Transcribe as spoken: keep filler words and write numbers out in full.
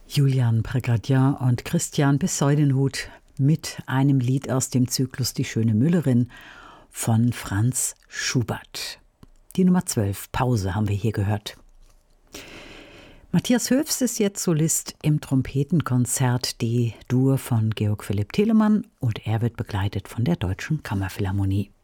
Julian Prégardien und Christian Besäudenhut mit einem Lied aus dem Zyklus Die schöne Müllerin von Franz Schubert. Die Nummer zwölf, Pause, haben wir hier gehört. Matthias Höfs ist jetzt Solist im Trompetenkonzert D-Dur von Georg Philipp Telemann und er wird begleitet von der Deutschen Kammerphilharmonie.